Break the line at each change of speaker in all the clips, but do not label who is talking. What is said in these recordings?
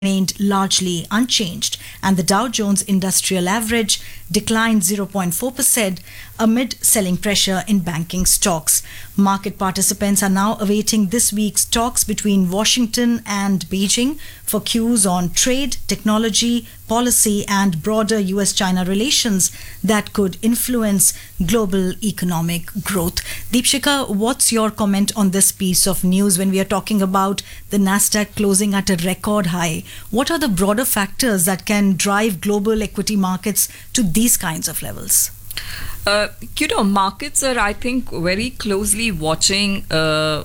remained largely unchanged, and the Dow Jones Industrial Average declined 0.4% amid selling pressure in banking stocks. Market participants are now awaiting this week's talks between Washington and Beijing for cues on trade, technology, policy, and broader US-China relations that could influence global economic growth. Deepshika, what's your comment on this piece of news when we are talking about the Nasdaq closing at a record high? What are the broader factors that can drive global equity markets to these kinds of levels?
Markets are, I think, very closely watching the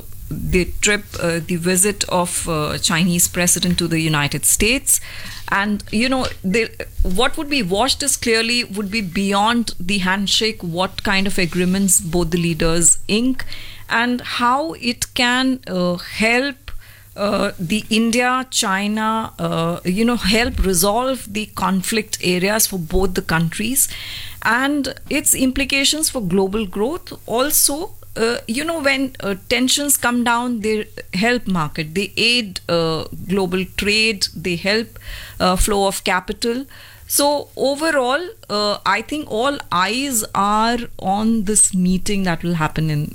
visit of Chinese president to the United States. And, what would be watched is clearly would be beyond the handshake, what kind of agreements both the leaders ink and how it can help the India-China, help resolve the conflict areas for both the countries and its implications for global growth. Also, when tensions come down, they help market, they aid global trade, they help flow of capital. So overall, I think all eyes are on this meeting that will happen in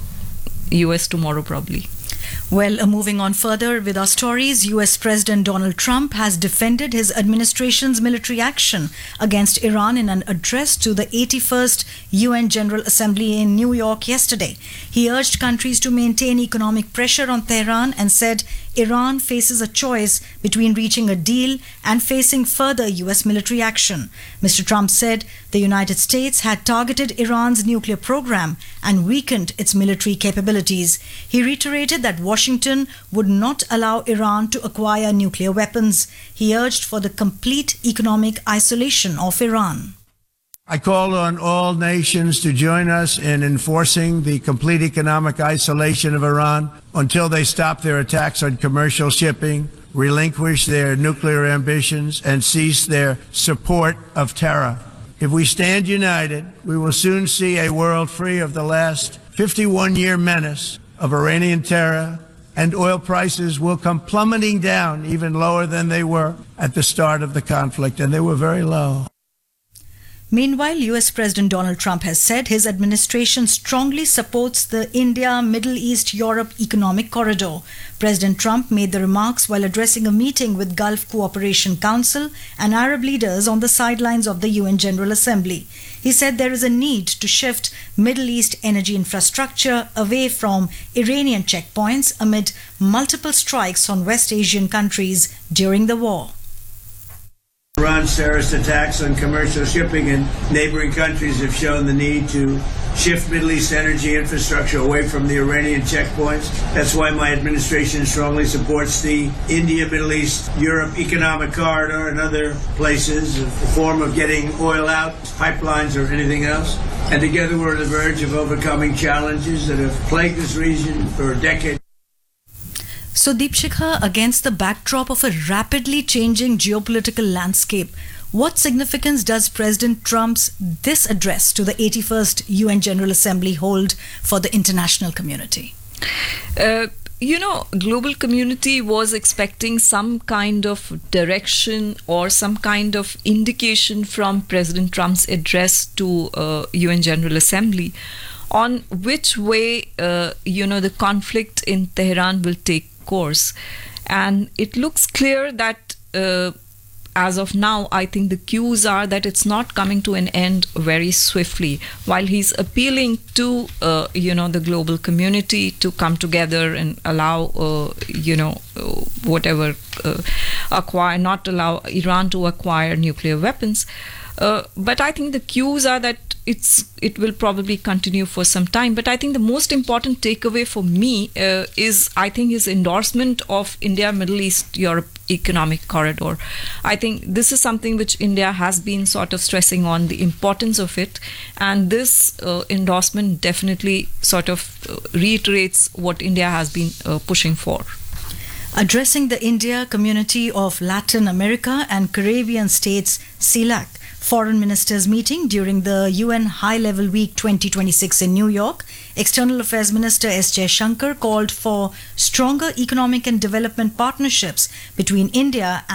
US tomorrow probably.
Well, moving on further with our stories, US President Donald Trump has defended his administration's military action against Iran in an address to the 81st UN General Assembly in New York yesterday. He urged countries to maintain economic pressure on Tehran and said Iran faces a choice between reaching a deal and facing further US military action. Mr. Trump said the United States had targeted Iran's nuclear program and weakened its military capabilities. He reiterated that Washington would not allow Iran to acquire nuclear weapons. He urged for the complete economic isolation of Iran.
I call on all nations to join us in enforcing the complete economic isolation of Iran until they stop their attacks on commercial shipping, relinquish their nuclear ambitions, and cease their support of terror. If we stand united, we will soon see a world free of the last 51-year menace of Iranian terror, and oil prices will come plummeting down even lower than they were at the start of the conflict, and they were very low.
Meanwhile, US President Donald Trump has said his administration strongly supports the India, Middle East, Europe economic corridor. President Trump made the remarks while addressing a meeting with Gulf Cooperation Council and Arab leaders on the sidelines of the UN General Assembly. He said there is a need to shift Middle East energy infrastructure away from Iranian checkpoints amid multiple strikes on West Asian countries during the war.
Iran's terrorist attacks on commercial shipping in neighboring countries have shown the need to shift Middle East energy infrastructure away from the Iranian checkpoints. That's why my administration strongly supports the India, Middle East, Europe economic corridor and other places, a form of getting oil out, pipelines or anything else. And together we're on the verge of overcoming challenges that have plagued this region for decades.
So, Deepshika, against the backdrop of a rapidly changing geopolitical landscape, what significance does President Trump's this address to the 81st UN General Assembly hold for the international community?
Global community was expecting some kind of direction or some kind of indication from President Trump's address to UN General Assembly on which way, the conflict in Tehran will take course. And it looks clear that as of now, I think the cues are that it's not coming to an end very swiftly. While he's appealing to, the global community to come together and allow, not allow Iran to acquire nuclear weapons. But I think the cues are that it will probably continue for some time. But I think the most important takeaway for me is, I think, his endorsement of India, Middle East, Europe economic corridor. I think this is something which India has been sort of stressing on the importance of it. And this endorsement definitely sort of reiterates what India has been pushing for.
Addressing the India Community of Latin America and Caribbean States, CELAC, Foreign Ministers meeting during the UN High-Level Week 2026 in New York, External Affairs Minister S. Jaishankar called for stronger economic and development partnerships between India and